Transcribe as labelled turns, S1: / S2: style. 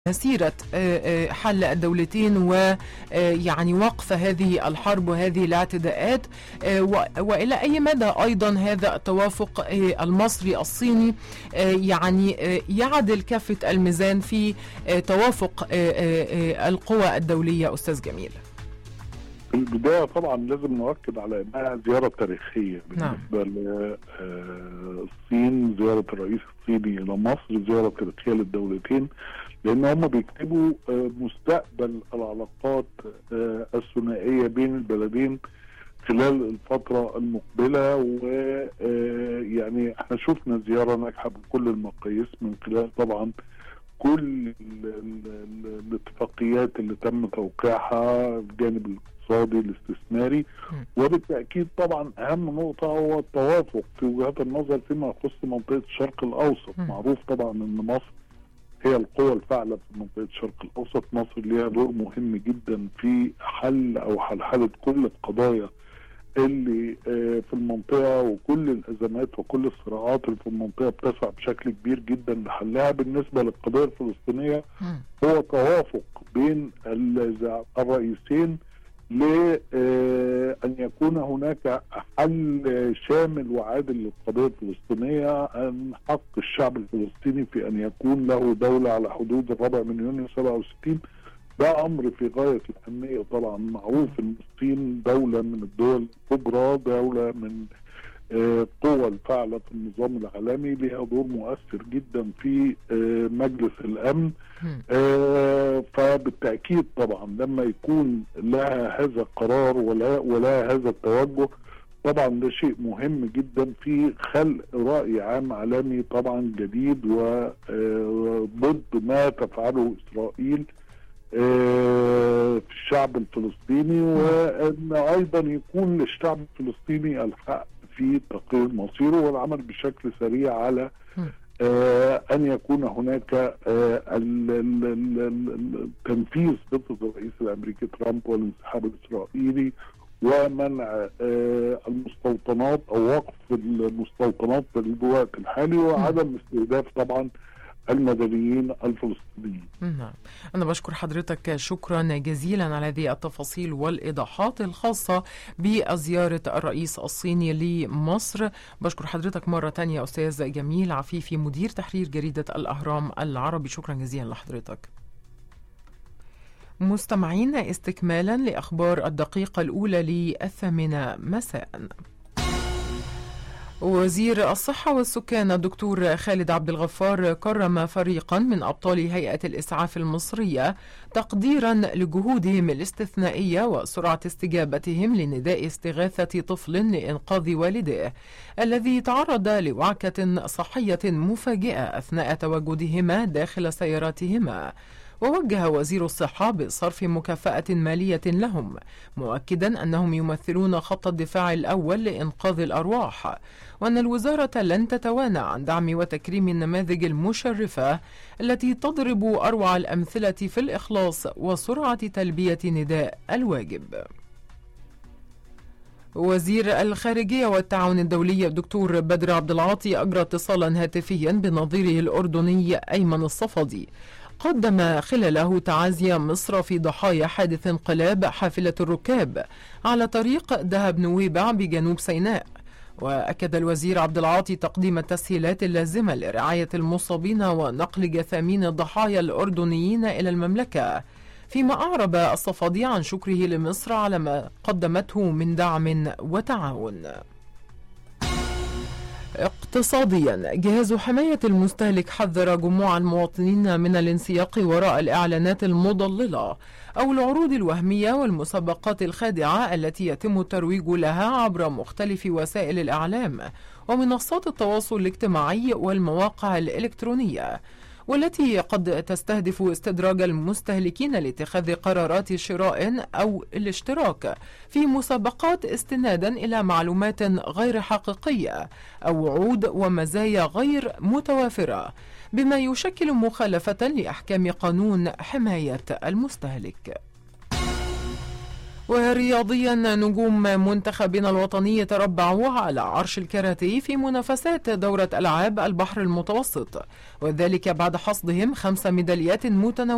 S1: مسيرة حل الدولتين ويعني وقف هذه الحرب وهذه الاعتداءات، وإلى أي مدى أيضا هذا التوافق المصري الصيني يعني يعدل كفة الميزان في توافق القوى الدولية؟ أستاذ جميل،
S2: في البداية طبعا لازم نؤكد على أنها زيارة تاريخية بالنسبة للصين. زيارة الرئيس الصيني إلى مصر زيارة تاريخية للدولتين، لأن هم بيكتبوا مستقبل العلاقات الثنائية بين البلدين خلال الفترة المقبلة. ويعني احنا شفنا زيارة ناجحة بكل المقاييس من خلال طبعا كل الاتفاقيات اللي تم توقيعها بجانب الاقتصادي الاستثماري. وبالتأكيد طبعا أهم نقطة هو التوافق في وجهات النظر فيما يخص منطقة الشرق الأوسط. معروف طبعا أن مصر هي القوة الفاعلة في منطقة الشرق الأوسط. مصر ليها دور مهم جدا في حل أو حلحلة كل القضايا اللي في المنطقة، وكل الأزمات وكل الصراعات اللي في المنطقة بتسعى بشكل كبير جدا لحلها. بالنسبة للقضية الفلسطينية هو توافق بين الرئيسين لأن يكون هناك حل شامل وعادل للقضية الفلسطينية، أن حق الشعب الفلسطيني في أن يكون له دولة على حدود 4 من يونيو 67. ده أمر في غاية الأهمية. طبعا معروف أن الصين دولة من الدول الكبرى، دولة من القوى الفاعلة في النظام العالمي، لها دور مؤثر جدا في مجلس الأمن. فبالتأكيد طبعا لما يكون لها هذا القرار ولا هذا التوجه، طبعا ده شيء مهم جدا في خلق رأي عام عالمي طبعا جديد وضد ما تفعله إسرائيل في الشعب الفلسطيني، وأن أيضا يكون للشعب الفلسطيني الحق في تقرير مصيره والعمل بشكل سريع على أن يكون هناك تنفيذ خطة الرئيس الأمريكي ترامب والانسحاب الإسرائيلي ومنع المستوطنات أو وقف المستوطنات في الوقت الحالي، وعدم استهداف طبعا المدنيين الفلسطينيين.
S1: نعم، أنا بشكر حضرتك شكرا جزيلا على هذه التفاصيل والإيضاحات الخاصة بزيارة الرئيس الصيني لمصر. بشكر حضرتك مرة تانية أستاذ جميل عفيفي، مدير تحرير جريدة الأهرام العربي. شكرا جزيلا لحضرتك. مستمعين، استكمالا لأخبار الدقيقة الأولى ل8 مساء. وزير الصحة والسكان الدكتور خالد عبد الغفار كرم فريقا من أبطال هيئة الإسعاف المصرية تقديرا لجهودهم الاستثنائية وسرعة استجابتهم لنداء استغاثة طفل لإنقاذ والده الذي تعرض لوعكة صحية مفاجئة أثناء تواجدهما داخل سياراتهما. ووجه وزير الصحة بصرف مكافأة مالية لهم، مؤكدا أنهم يمثلون خط الدفاع الأول لإنقاذ الأرواح، وأن الوزارة لن تتوانى عن دعم وتكريم النماذج المشرفة التي تضرب أروع الأمثلة في الإخلاص وسرعة تلبية نداء الواجب. وزير الخارجية والتعاون الدولي الدكتور بدر عبد العاطي أجرى اتصالا هاتفيا بنظيره الأردني أيمن الصفدي، قدم خلاله تعازي مصر في ضحايا حادث انقلاب حافلة الركاب على طريق دهب نويبع بجنوب سيناء. وأكد الوزير عبد العاطي تقديم التسهيلات اللازمة لرعاية المصابين ونقل جثامين الضحايا الأردنيين إلى المملكة، فيما أعرب الصفدي عن شكره لمصر على ما قدمته من دعم وتعاون. اقتصاديا، جهاز حماية المستهلك حذر جموع المواطنين من الانسياق وراء الإعلانات المضللة أو العروض الوهمية والمسابقات الخادعة التي يتم الترويج لها عبر مختلف وسائل الإعلام ومنصات التواصل الاجتماعي والمواقع الإلكترونية، والتي قد تستهدف استدراج المستهلكين لاتخاذ قرارات شراء أو الاشتراك في مسابقات استنادا إلى معلومات غير حقيقية أو وعود ومزايا غير متوافرة، بما يشكل مخالفة لأحكام قانون حماية المستهلك. ورياضيا، نجوم منتخبنا الوطني تربعوا على عرش الكاراتيه في منافسات دورة ألعاب البحر المتوسط، وذلك بعد حصدهم 5 ميداليات متنوعة